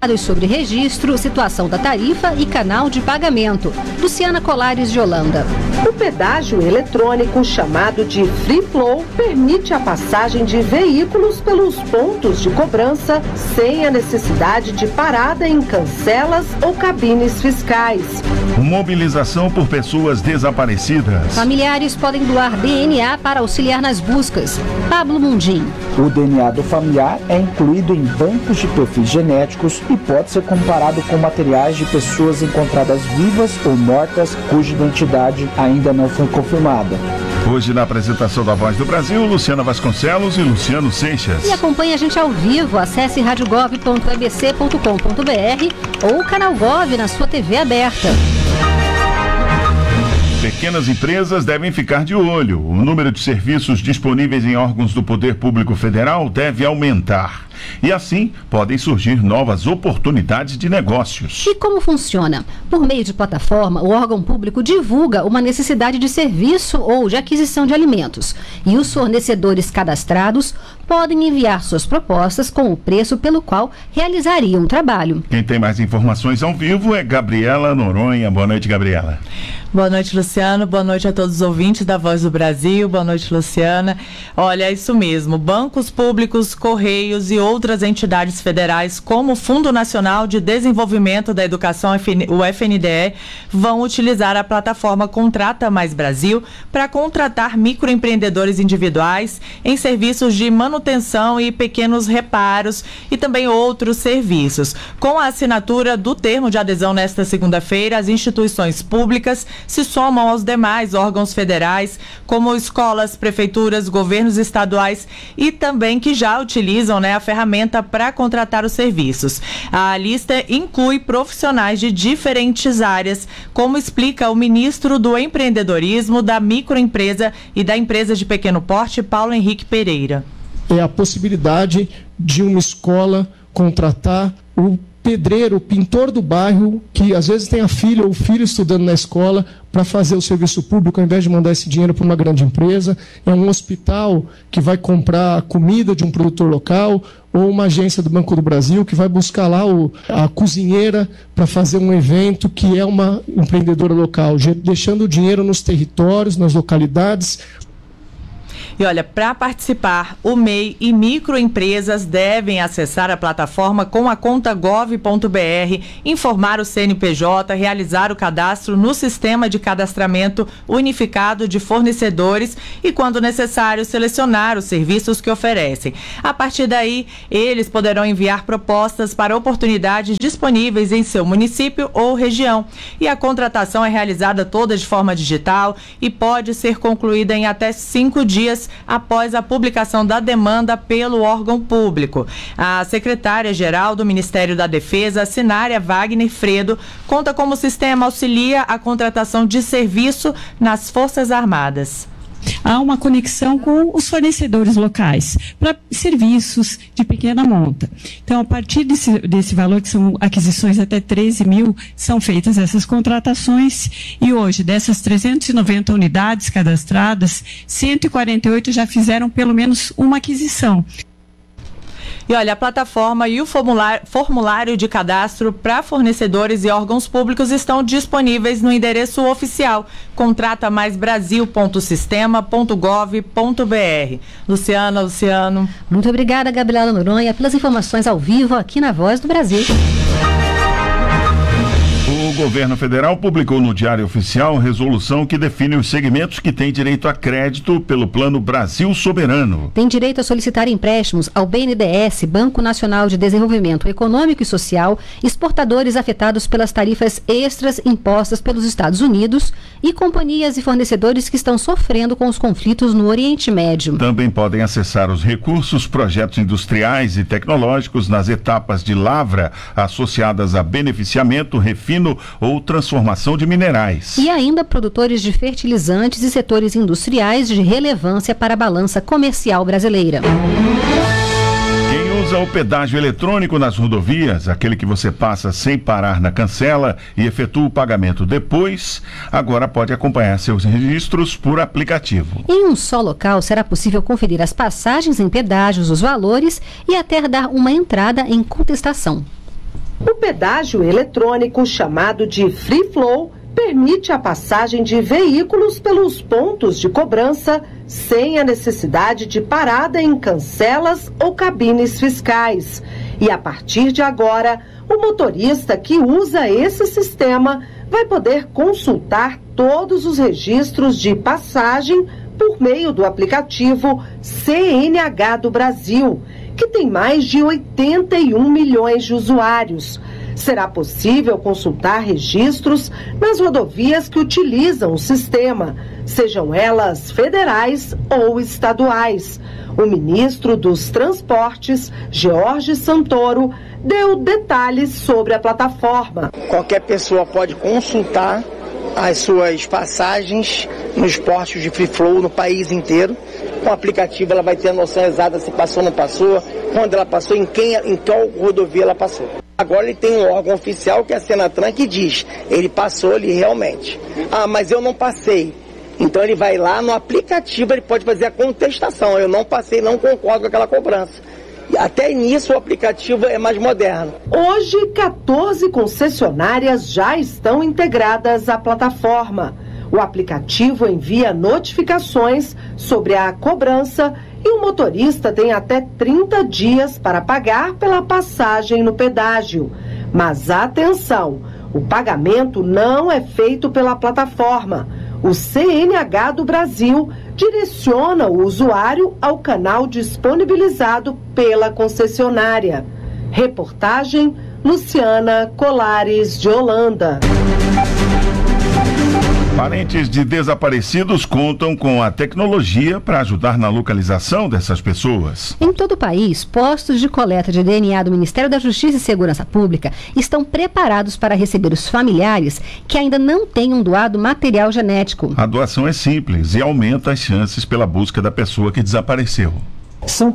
sobre registro, situação da tarifa e canal de pagamento. Luciana Colares, de Holanda. O pedágio eletrônico, chamado de Free Flow, permite a passagem de veículos pelos pontos de cobrança sem a necessidade de parada em cancelas ou cabines fiscais. Mobilização por pessoas desaparecidas. Familiares podem doar DNA para auxiliar nas buscas. Pablo Mundim. O DNA do familiar é incluído em bancos de perfis genéticos e pode ser comparado com materiais de pessoas encontradas vivas ou mortas cuja identidade ainda não foi confirmada. Hoje, na apresentação da Voz do Brasil, Luciana Vasconcelos e Luciano Seixas. E acompanhe a gente ao vivo. Acesse radiogov.ebc.com.br ou Canal Gov na sua TV aberta. Pequenas empresas devem ficar de olho. O número de serviços disponíveis em órgãos do Poder Público Federal deve aumentar. E assim podem surgir novas oportunidades de negócios. E como funciona? Por meio de plataforma, o órgão público divulga uma necessidade de serviço ou de aquisição de alimentos. E os fornecedores cadastrados podem enviar suas propostas com o preço pelo qual realizariam o trabalho. Quem tem mais informações ao vivo é Gabriela Noronha. Boa noite, Gabriela. Boa noite, Luciano. Boa noite a todos os ouvintes da Voz do Brasil. Boa noite, Luciana. Olha, é isso mesmo. Bancos públicos, Correios e outras entidades federais, como o Fundo Nacional de Desenvolvimento da Educação, o FNDE, vão utilizar a plataforma Contrata Mais Brasil para contratar microempreendedores individuais em serviços de manutenção e pequenos reparos e também outros serviços. Com a assinatura do termo de adesão nesta segunda-feira, as instituições públicas se somam aos demais órgãos federais, como escolas, prefeituras, governos estaduais e também que já utilizam, a ferramenta para contratar os serviços. A lista inclui profissionais de diferentes áreas, como explica o ministro do Empreendedorismo, da Microempresa e da Empresa de Pequeno Porte, Paulo Henrique Pereira. É a possibilidade de uma escola contratar o pedreiro, o pintor do bairro, que às vezes tem a filha ou o filho estudando na escola, para fazer o serviço público, ao invés de mandar esse dinheiro para uma grande empresa. É um hospital que vai comprar comida de um produtor local, ou uma agência do Banco do Brasil que vai buscar lá a cozinheira para fazer um evento, que é uma empreendedora local, deixando o dinheiro nos territórios, nas localidades. E olha, para participar, o MEI e microempresas devem acessar a plataforma com a conta gov.br, informar o CNPJ, realizar o cadastro no Sistema de Cadastramento Unificado de Fornecedores e, quando necessário, selecionar os serviços que oferecem. A partir daí, eles poderão enviar propostas para oportunidades disponíveis em seu município ou região. E a contratação é realizada toda de forma digital e pode ser concluída em até 5 dias após a publicação da demanda pelo órgão público. A secretária-geral do Ministério da Defesa, Sinária Wagner Fredo, conta como o sistema auxilia a contratação de serviço nas Forças Armadas. Há uma conexão com os fornecedores locais para serviços de pequena monta. Então, a partir desse valor, que são aquisições até 13 mil, são feitas essas contratações e hoje, dessas 390 unidades cadastradas, 148 já fizeram pelo menos uma aquisição. E olha, a plataforma e o formulário de cadastro para fornecedores e órgãos públicos estão disponíveis no endereço oficial contratamaisbrasil.sistema.gov.br. Luciano. Muito obrigada, Gabriela Noronha, pelas informações ao vivo aqui na Voz do Brasil. O governo federal publicou no Diário Oficial resolução que define os segmentos que têm direito a crédito pelo Plano Brasil Soberano. Tem direito a solicitar empréstimos ao BNDES, Banco Nacional de Desenvolvimento Econômico e Social, exportadores afetados pelas tarifas extras impostas pelos Estados Unidos e companhias e fornecedores que estão sofrendo com os conflitos no Oriente Médio. Também podem acessar os recursos, projetos industriais e tecnológicos nas etapas de lavra associadas a beneficiamento, refino ou transformação de minerais. E ainda produtores de fertilizantes e setores industriais de relevância para a balança comercial brasileira. Quem usa o pedágio eletrônico nas rodovias, aquele que você passa sem parar na cancela e efetua o pagamento depois, agora pode acompanhar seus registros por aplicativo. Em um só local será possível conferir as passagens em pedágios, os valores e até dar uma entrada em contestação. O pedágio eletrônico, chamado de Free Flow, permite a passagem de veículos pelos pontos de cobrança sem a necessidade de parada em cancelas ou cabines fiscais. E a partir de agora, o motorista que usa esse sistema vai poder consultar todos os registros de passagem por meio do aplicativo CNH do Brasil, que tem mais de 81 milhões de usuários. Será possível consultar registros nas rodovias que utilizam o sistema, sejam elas federais ou estaduais. O ministro dos Transportes, Jorge Santoro, deu detalhes sobre a plataforma. Qualquer pessoa pode consultar as suas passagens nos postos de Free Flow no país inteiro. Com o aplicativo ela vai ter a noção exata se passou ou não passou, quando ela passou, em qual rodovia ela passou. Agora ele tem um órgão oficial que é a Senatran que diz, ele passou ali realmente. Ah, mas eu não passei. Então ele vai lá no aplicativo, ele pode fazer a contestação. Eu não passei, não concordo com aquela cobrança. Até nisso o aplicativo é mais moderno. Hoje, 14 concessionárias já estão integradas à plataforma. O aplicativo envia notificações sobre a cobrança e o motorista tem até 30 dias para pagar pela passagem no pedágio. Mas atenção, o pagamento não é feito pela plataforma. O CNH do Brasil direciona o usuário ao canal disponibilizado pela concessionária. Reportagem Luciana Colares de Holanda. Parentes de desaparecidos contam com a tecnologia para ajudar na localização dessas pessoas. Em todo o país, postos de coleta de DNA do Ministério da Justiça e Segurança Pública estão preparados para receber os familiares que ainda não tenham doado material genético. A doação é simples e aumenta as chances pela busca da pessoa que desapareceu. São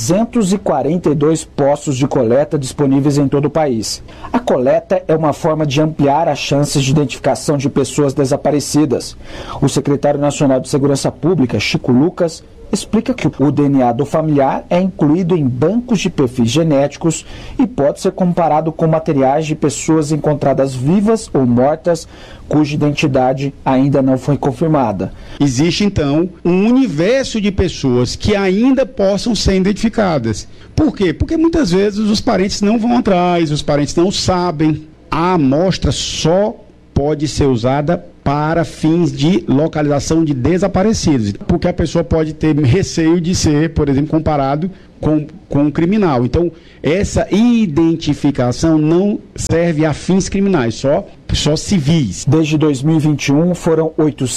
342 postos de coleta disponíveis em todo o país. A coleta é uma forma de ampliar as chances de identificação de pessoas desaparecidas. O secretário nacional de Segurança Pública, Chico Lucas, explica que o DNA do familiar é incluído em bancos de perfis genéticos e pode ser comparado com materiais de pessoas encontradas vivas ou mortas, cuja identidade ainda não foi confirmada. Existe, então, um universo de pessoas que ainda possam ser identificadas. Por quê? Porque muitas vezes os parentes não vão atrás, os parentes não sabem. A amostra só pode ser usada para fins de localização de desaparecidos, porque a pessoa pode ter receio de ser, por exemplo, comparado com um criminal. Então, essa identificação não serve a fins criminais, só civis. Desde 2021, foram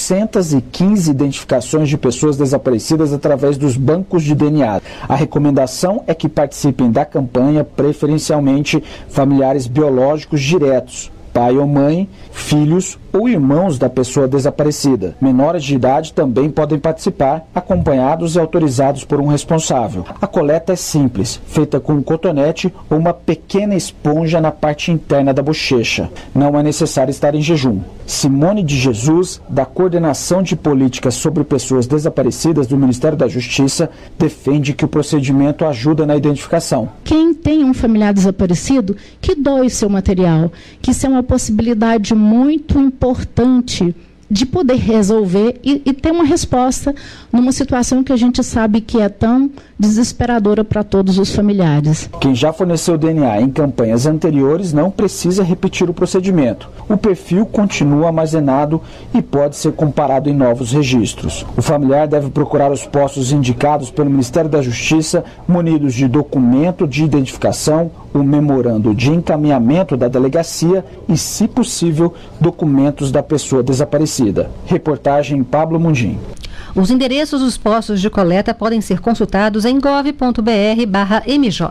815 identificações de pessoas desaparecidas através dos bancos de DNA. A recomendação é que participem da campanha, preferencialmente familiares biológicos diretos, pai ou mãe, filhos ou irmãos da pessoa desaparecida. Menores de idade também podem participar, acompanhados e autorizados por um responsável. A coleta é simples, feita com um cotonete ou uma pequena esponja na parte interna da bochecha. Não é necessário estar em jejum. Simone de Jesus, da Coordenação de Políticas sobre Pessoas Desaparecidas do Ministério da Justiça, defende que o procedimento ajuda na identificação. Quem tem um familiar desaparecido, que doe o seu material, que isso é uma possibilidade muito importante de poder resolver e ter uma resposta numa situação que a gente sabe que é tão desesperadora para todos os familiares. Quem já forneceu DNA em campanhas anteriores não precisa repetir o procedimento. O perfil continua armazenado e pode ser comparado em novos registros. O familiar deve procurar os postos indicados pelo Ministério da Justiça, munidos de documento de identificação, o memorando de encaminhamento da delegacia e, se possível, documentos da pessoa desaparecida. Reportagem Pablo Mundim. Os endereços dos postos de coleta podem ser consultados em gov.br/MJ.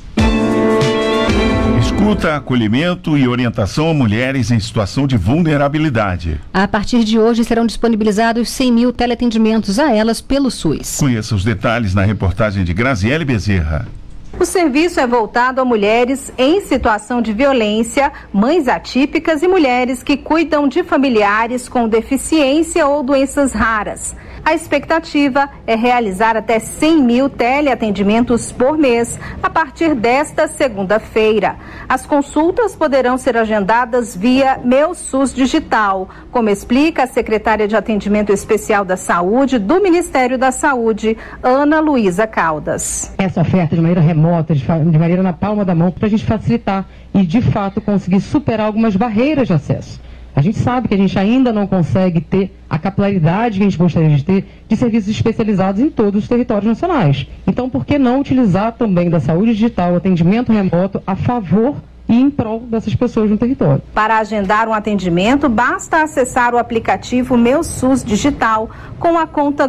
Escuta, acolhimento e orientação a mulheres em situação de vulnerabilidade. A partir de hoje serão disponibilizados 100 mil teleatendimentos a elas pelo SUS. Conheça os detalhes na reportagem de Graziele Bezerra. O serviço é voltado a mulheres em situação de violência, mães atípicas e mulheres que cuidam de familiares com deficiência ou doenças raras. A expectativa é realizar até 100 mil teleatendimentos por mês a partir desta segunda-feira. As consultas poderão ser agendadas via Meu SUS Digital, como explica a secretária de Atendimento Especial da Saúde do Ministério da Saúde, Ana Luísa Caldas. Essa oferta de maneira remota, de maneira na palma da mão, para a gente facilitar e, de fato, conseguir superar algumas barreiras de acesso. A gente sabe que a gente ainda não consegue ter a capilaridade que a gente gostaria de ter de serviços especializados em todos os territórios nacionais. Então, por que não utilizar também da saúde digital, o atendimento remoto a favor e em prol dessas pessoas no território? Para agendar um atendimento, basta acessar o aplicativo Meu SUS Digital com a conta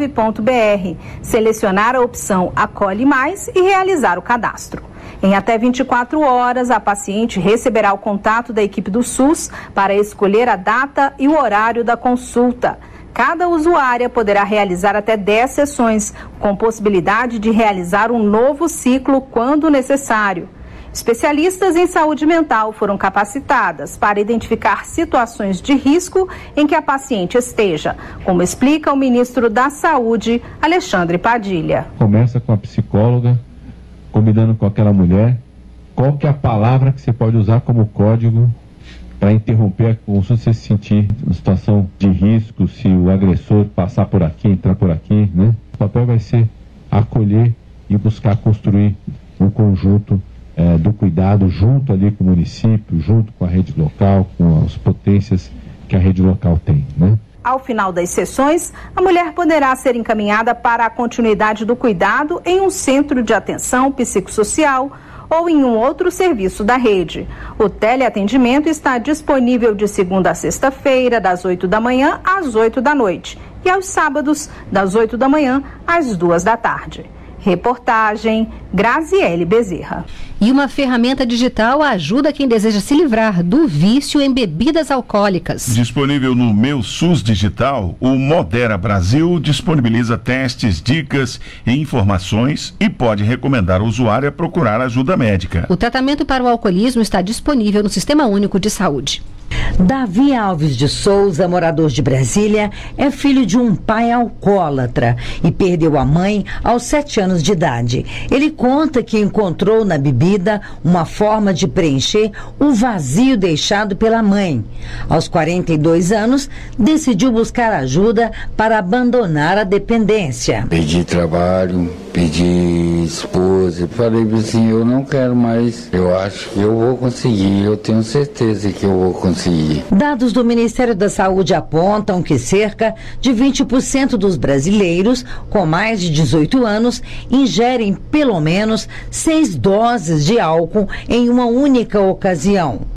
gov.br, selecionar a opção Acolhe Mais e realizar o cadastro. Em até 24 horas, a paciente receberá o contato da equipe do SUS para escolher a data e o horário da consulta. Cada usuária poderá realizar até 10 sessões, com possibilidade de realizar um novo ciclo quando necessário. Especialistas em saúde mental foram capacitadas para identificar situações de risco em que a paciente esteja, como explica o ministro da Saúde, Alexandre Padilha. Começa com a psicóloga, combinando com aquela mulher, qual que é a palavra que você pode usar como código para interromper a consulta se você se sentir em situação de risco, se o agressor passar por aqui, entrar por aqui, né? O papel vai ser acolher e buscar construir um conjunto do cuidado junto ali com o município, junto com a rede local, com as potências que a rede local tem, né? Ao final das sessões, a mulher poderá ser encaminhada para a continuidade do cuidado em um centro de atenção psicossocial ou em um outro serviço da rede. O teleatendimento está disponível de segunda a sexta-feira, das 8 da manhã às 8 da noite, e aos sábados, das 8 da manhã às 2 da tarde. Reportagem Graziele Bezerra. E uma ferramenta digital ajuda quem deseja se livrar do vício em bebidas alcoólicas. Disponível no Meu SUS Digital, o Modera Brasil disponibiliza testes, dicas e informações e pode recomendar ao usuário a procurar ajuda médica. O tratamento para o alcoolismo está disponível no Sistema Único de Saúde. Davi Alves de Souza, morador de Brasília, é filho de um pai alcoólatra e perdeu a mãe aos 7 anos de idade. Ele conta que encontrou na bebida uma forma de preencher o vazio deixado pela mãe. Aos 42 anos, decidiu buscar ajuda para abandonar a dependência. Pedi trabalho, pedi esposa, falei assim, eu não quero mais, eu acho que eu vou conseguir, eu tenho certeza que eu vou conseguir. Dados do Ministério da Saúde apontam que cerca de 20% dos brasileiros com mais de 18 anos ingerem pelo menos 6 doses de álcool em uma única ocasião.